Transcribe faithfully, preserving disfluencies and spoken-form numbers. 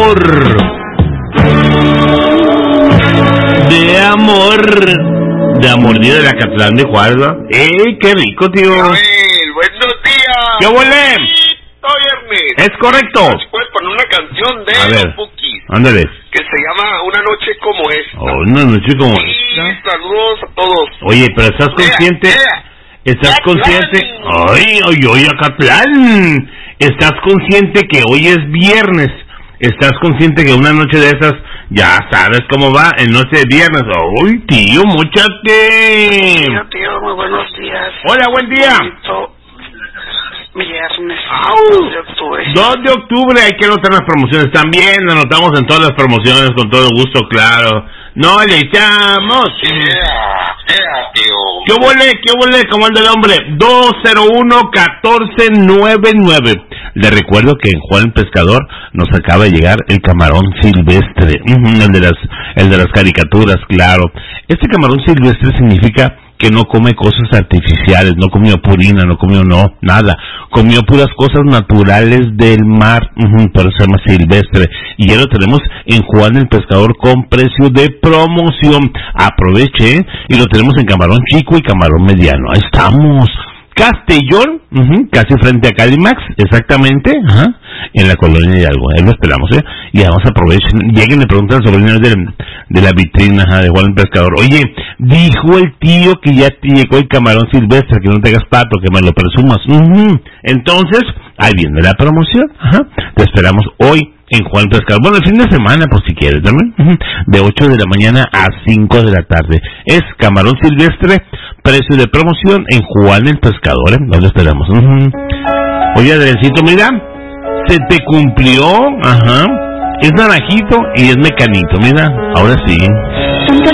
amor. De amor. De amor, de la Catlán de Juárez. ¡Ey, qué rico, tío! Gabriel, buenos días. ¿Qué huele? Viernes. Es correcto. Puedes poner una canción de A ver, los Bukis. Ándale. Que se llama Una noche como esta. Oh, una noche como sí, esta. Saludos a todos. Oye, pero ¿estás consciente? Ea, ea. ¿Estás Acatlán. consciente? Ay, ay, ay, Acatlán. ¿Estás consciente que hoy es viernes? ¿Estás consciente que una noche de esas ya sabes cómo va? En noche de viernes. Ay, tío, móchate. Tío, tío, muy buenos días. Hola, buen día. Bonito viernes, Au. dos de octubre. dos de octubre, hay que anotar las promociones. También anotamos en todas las promociones con todo gusto, claro. No le echamos. Ea, ea, tío. ¿Qué huele? ¿Qué huele? ¿Cómo anda el hombre? dos cero uno, uno cuatro nueve nueve. Le recuerdo que en Juan el Pescador nos acaba de llegar el camarón silvestre. Uh-huh, el de las, el de las caricaturas, claro. Este camarón silvestre significa que no come cosas artificiales, no comió purina, no comió no, nada, comió puras cosas naturales del mar, uh-huh, por eso se llama silvestre, y ya lo tenemos en Juan el Pescador con precio de promoción. Aproveche, ¿eh? Y lo tenemos en camarón chico y camarón mediano. Ahí estamos. Castellón, uh-huh, casi frente a Calimax, exactamente, uh-huh, en la colonia Hidalgo. Ahí lo esperamos, ¿eh? Y además aprovechen, lleguen y preguntan sobre el de, de la vitrina, uh-huh, de Juan el Pescador. Oye, dijo el tío que ya te llegó el camarón silvestre, que no te hagas pato, que me lo presumas. Uh-huh. Entonces, ahí viene la promoción, uh-huh. Te esperamos hoy en Juan el Pescador. Bueno, el fin de semana, por si quieres, también, uh-huh, de ocho de la mañana a cinco de la tarde. Es camarón silvestre, precio de promoción en Juan el Pescador, ¿eh? ¿Dónde esperamos? Uh-huh. Oye, Adrencito, mira, se te cumplió, ajá, es naranjito y es mecanito, mira, ahora sí. Santa